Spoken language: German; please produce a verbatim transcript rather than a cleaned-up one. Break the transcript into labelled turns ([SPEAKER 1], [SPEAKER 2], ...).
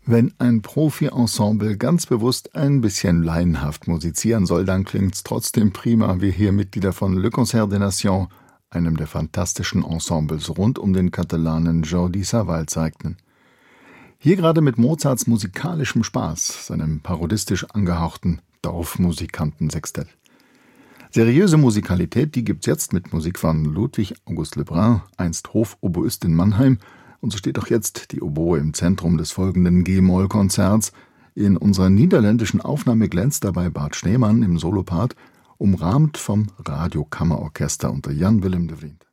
[SPEAKER 1] Wenn ein Profi-Ensemble ganz bewusst ein bisschen laienhaft musizieren soll, dann klingt's trotzdem prima, wie hier Mitglieder von Le Concert des Nations, einem der fantastischen Ensembles rund um den Katalanen Jordi Savall, zeigten. Hier gerade mit Mozarts musikalischem Spaß, seinem parodistisch angehauchten Dorfmusikantensextett. Seriöse Musikalität, die gibt's jetzt mit Musik von Ludwig August Lebrun, einst Hofoboist in Mannheim, und so steht auch jetzt die Oboe im Zentrum des folgenden G-Moll-Konzerts. In unserer niederländischen Aufnahme glänzt dabei Bart Steeman im Solopart, umrahmt vom Radiokammerorchester unter Jan Willem de Vriend.